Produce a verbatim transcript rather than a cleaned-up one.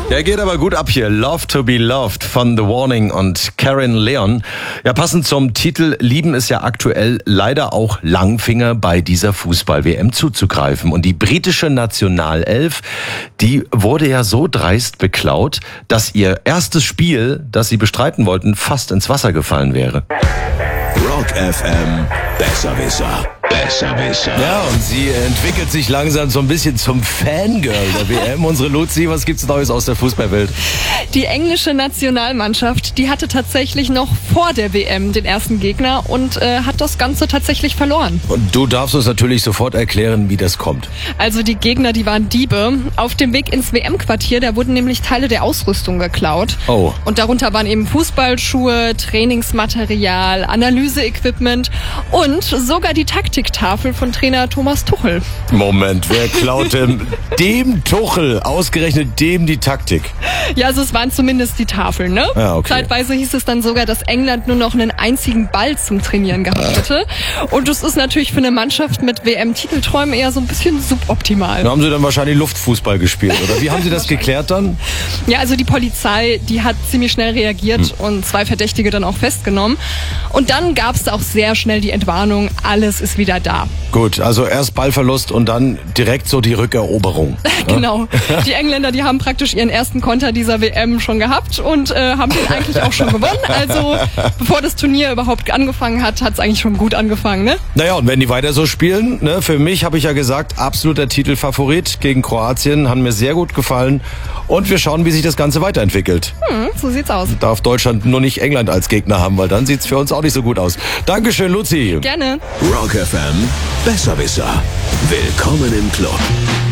Ja, geht aber gut ab hier. Love to be Loved von The Warning und Karen Leon. Ja, passend zum Titel lieben es ja aktuell leider auch Langfinger bei dieser Fußball-W M zuzugreifen. Und die britische Nationalelf, die wurde ja so dreist beklaut, dass ihr erstes Spiel, das sie bestreiten wollten, fast ins Wasser gefallen wäre. Rock F M, Besserwisser. Besserwisser. Ja, und sie entwickelt sich langsam so ein bisschen zum Fangirl der W M. Unsere Luzi, was gibt's Neues aus der Fußballwelt? Die englische Nationalmannschaft, die hatte tatsächlich noch vor der W M den ersten Gegner und äh, hat das Ganze tatsächlich verloren. Und du darfst uns natürlich sofort erklären, wie das kommt. Also die Gegner, die waren Diebe. Auf dem Weg ins W M-Quartier, da wurden nämlich Teile der Ausrüstung geklaut. Oh. Und darunter waren eben Fußballschuhe, Trainingsmaterial, Analyseequipment und sogar die Taktiktafel von Trainer Thomas Tuchel. Moment, wer klaut dem, dem Tuchel, ausgerechnet dem die Taktik? Ja, also es waren zumindest die Tafeln, ne? Ja, okay. Zeitweise hieß es dann sogar, dass England nur noch einen einzigen Ball zum Trainieren gehabt hätte. Und das ist natürlich für eine Mannschaft mit W M-Titelträumen eher so ein bisschen suboptimal. Da haben sie dann wahrscheinlich Luftfußball gespielt, oder? Wie haben sie das geklärt dann? Ja, also die Polizei, die hat ziemlich schnell reagiert hm. und zwei Verdächtige dann auch festgenommen. Und dann gab es auch sehr schnell die Entwarnung, alles ist wieder da. Gut, also erst Ballverlust und dann direkt so die Rückeroberung. Genau. Die Engländer, die haben praktisch ihren ersten Konter dieser W M schon gehabt und äh, haben den eigentlich auch schon gewonnen. Also bevor das Turnier überhaupt angefangen hat, hat es eigentlich schon gut angefangen, ne? Naja, und wenn die weiter so spielen, ne, für mich habe ich ja gesagt, absoluter Titelfavorit gegen Kroatien, haben mir sehr gut gefallen. Und wir schauen, wie sich das Ganze weiterentwickelt. Hm, so sieht's aus. Darf Deutschland nur nicht England als Gegner haben, weil dann sieht's für uns auch nicht so gut aus. Dankeschön, Luzi. Gerne. Rock F M, Besserwisser. Willkommen im Club.